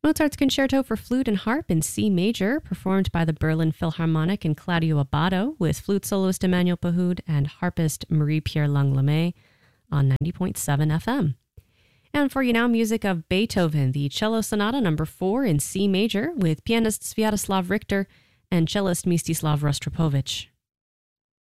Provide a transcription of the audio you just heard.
Mozart's Concerto for Flute and Harp in C major, performed by the Berlin Philharmonic and Claudio Abbado, with flute soloist Emmanuel Pahud and harpist Marie-Pierre Langlamet on 90.7 FM. And for you now, music of Beethoven, the Cello Sonata No. 4 in C major, with pianist Sviatoslav Richter and cellist Mstislav Rostropovich.